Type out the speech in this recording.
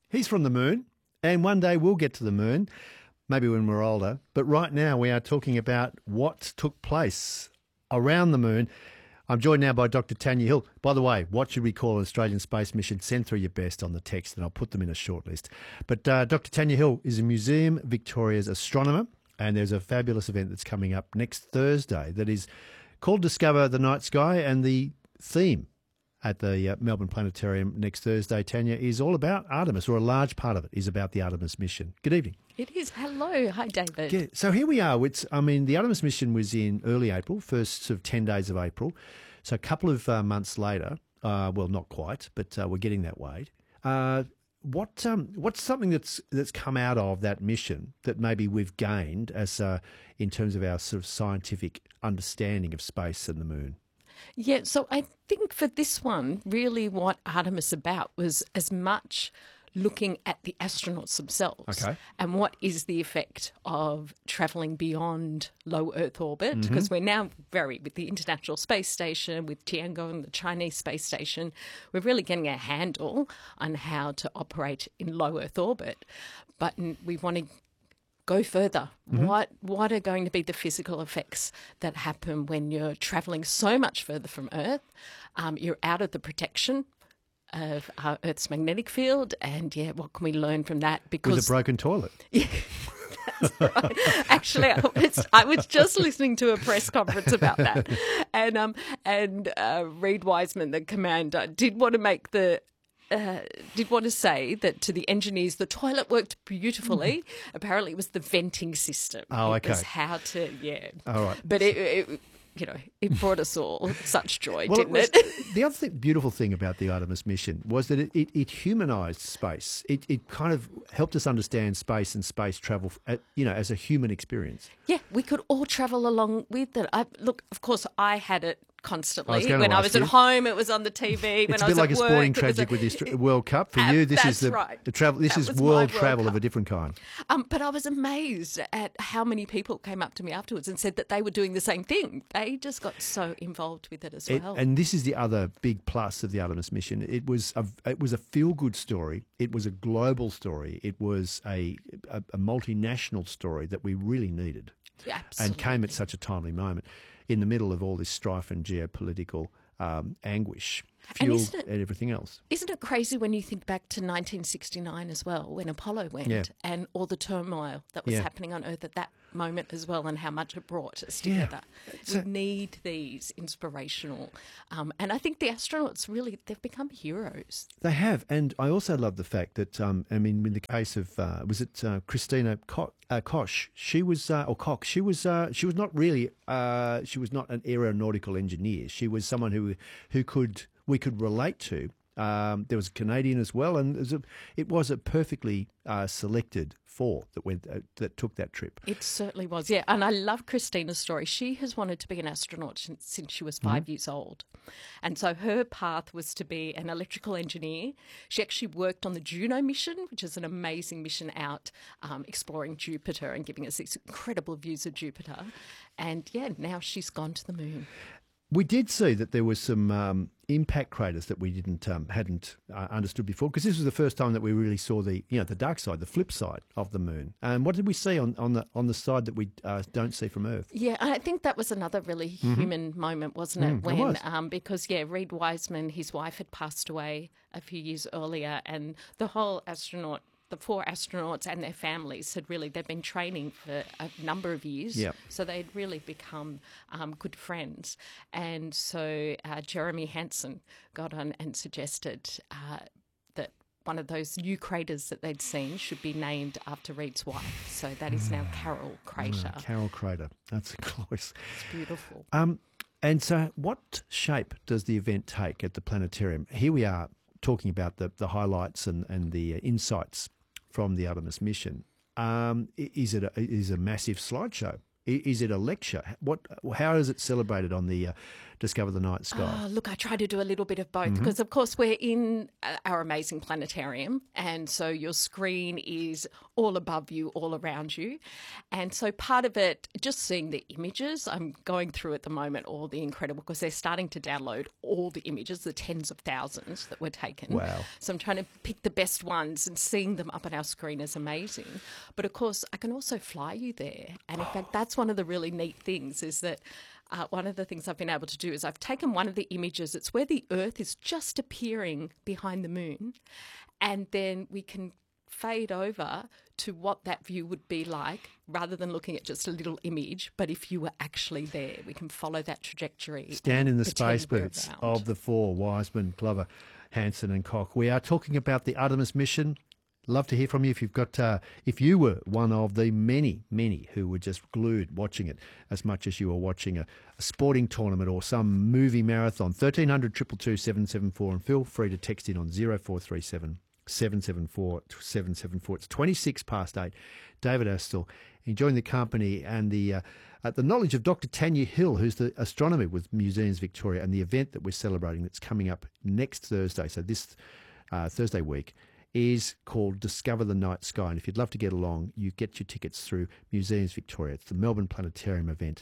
He's from the moon, and one day we'll get to the moon, maybe when we're older. But right now we are talking about what took place around the moon. I'm joined now by Dr. Tanya Hill. By the way, what should we call an Australian space mission? Send through your best on the text and I'll put them in a short list. But Dr. Tanya Hill is a Museum Victoria's astronomer, and there's a fabulous event that's coming up next Thursday that is called Discover the Night Sky, and the theme at the Melbourne Planetarium next Thursday, Tanya, is all about Artemis, or a large part of it is about the Artemis mission. Good evening. It is. Hello. Hi, David. Yeah, so here we are. The Artemis mission was in early April, first sort of 10 days of April. So a couple of months later, well, not quite, but we're getting that way. What's something that's come out of that mission that maybe we've gained as in terms of our sort of scientific understanding of space and the moon? Yeah, so I think for this one, really what Artemis about was as much looking at the astronauts themselves. Okay. And what is the effect of travelling beyond low Earth orbit, because we're now with the International Space Station, with Tiangong, the Chinese space station, we're really getting a handle on how to operate in low Earth orbit. But we want to go further. What are going to be the physical effects that happen when you're travelling so much further from Earth? You're out of the protection of our Earth's magnetic field, and what can we learn from that? Because With a broken toilet. Yeah, that's right. Actually, I was just listening to a press conference about that, and Reid Wiseman, the commander, did want to say that to the engineers, the toilet worked beautifully. Apparently, it was the venting system. Oh, It was okay. how to, All right. But it brought us all such joy, Well, didn't it? The other beautiful thing about the Artemis mission was that it humanised space. It kind of helped us understand space and space travel, as a human experience. Yeah, we could all travel along with it. Of course, I had it constantly. gonna When I ask was you. at home, it was on the TV. When It's I a was bit like at a work, sporting it was tragic with the World Cup. For you, this is that's right. the travel. This That is was my world World travel of Cup. a different kind. But I was amazed at how many people came up to me afterwards and said that they were doing the same thing. They just got so involved with it as well. And this is the other big plus of the Artemis mission. It was a feel-good story. It was a global story. It was a multinational story that we really needed, Yeah, and absolutely. came at such a timely moment in the middle of all this strife and geopolitical anguish, And fuel isn't it- and everything else. Isn't it crazy when you think back to 1969 as well, when Apollo went, Yeah. and all the turmoil that was Yeah. happening on Earth at that moment as well, and how much it brought us Yeah. together. We need these inspirational, and I think the astronauts they've become heroes. They have, and I also love the fact that in the case of Christina Koch, she was Koch. She was not really she was not an aeronautical engineer. She was someone who we could relate to. There was a Canadian as well, and it was a perfectly selected four that took that trip. It certainly was, yeah. And I love Christina's story. She has wanted to be an astronaut since she was 5 years old. And so her path was to be an electrical engineer. She actually worked on the Juno mission, which is an amazing mission out exploring Jupiter and giving us these incredible views of Jupiter. And, now she's gone to the moon. We did see that there was some impact craters that we hadn't understood before, because this was the first time that we really saw the dark side, the flip side of the moon. And what did we see on the side that we don't see from Earth? Yeah, I think that was another really human moment, wasn't it? it was. Because Reid Wiseman, his wife had passed away a few years earlier, and the four astronauts and their families they'd been training for a number of years. Yep. So they'd really become good friends. And so Jeremy Hansen got on and suggested that one of those new craters that they'd seen should be named after Reid's wife. So that is now Carroll Crater. Carroll Crater. That's close. It's beautiful. And so what shape does the event take at the planetarium? Here we are talking about the highlights and the insights from the Artemis mission. Is it a massive slideshow? Is it a lecture? How is it celebrated on the Discover the Night Sky? Oh, look, I try to do a little bit of both because, of course, we're in our amazing planetarium, and so your screen is all above you, all around you. And so part of it, just seeing the images, I'm going through at the moment all the incredible, because they're starting to download all the images, the tens of thousands that were taken. Wow. So I'm trying to pick the best ones, and seeing them up on our screen is amazing. But of course, I can also fly you there. And in fact, that's one of the really neat things, is that one of the things I've been able to do is I've taken one of the images. It's where the Earth is just appearing behind the moon, and then we can fade over to what that view would be like, rather than looking at just a little image. But if you were actually there, we can follow that trajectory. Stand in the pretend space we're boots around. of the four, Wiseman, Glover, Hansen and Koch. We are talking about the Artemis mission. Love to hear from you if you've got, if you were one of the many, many who were just glued watching it as much as you were watching a sporting tournament or some movie marathon. 1300 222 774, and feel free to text in on 0437 774 774. It's 26 past 8. David Astle enjoying the company and the knowledge of Dr. Tanya Hill, who's the astronomer with Museums Victoria, and the event that we're celebrating that's coming up next Thursday. So this Thursday week is called Discover the Night Sky. And if you'd love to get along, you get your tickets through Museums Victoria. It's the Melbourne Planetarium event